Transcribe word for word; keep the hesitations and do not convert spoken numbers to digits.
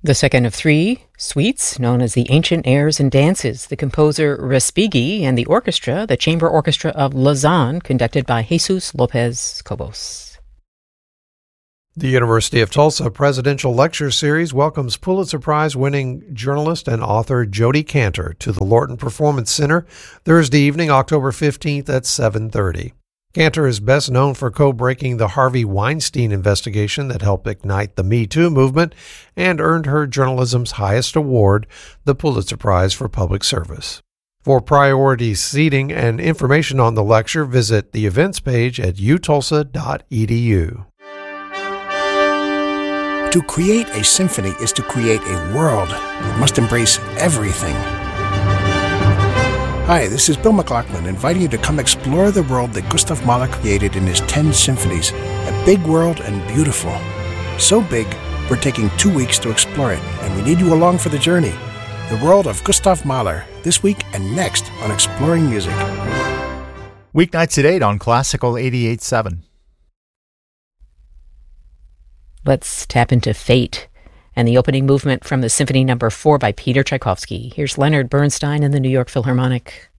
The second of three suites, known as the Ancient Airs and Dances, the composer Respighi and the orchestra, the Chamber Orchestra of Lausanne, conducted by Jesus Lopez Cobos. The University of Tulsa Presidential Lecture Series welcomes Pulitzer Prize-winning journalist and author Jodi Kantor to the Lorton Performance Center Thursday evening, October fifteenth at seven thirty. Kantor is best known for co-breaking the Harvey Weinstein investigation that helped ignite the Me Too movement and earned her journalism's highest award, the Pulitzer Prize for Public Service. For priority seating and information on the lecture, visit the events page at u tulsa dot e d u. To create a symphony is to create a world that must embrace everything. Hi, this is Bill McLaughlin inviting you to come explore the world that Gustav Mahler created in his ten symphonies. A big world and beautiful. So big, we're taking two weeks to explore it, and we need you along for the journey. The world of Gustav Mahler, this week and next on Exploring Music. Weeknights at eight on Classical eighty-eight point seven. Let's tap into Fate and the opening movement from the Symphony Number four by Peter Tchaikovsky. Here's Leonard Bernstein and the New York Philharmonic.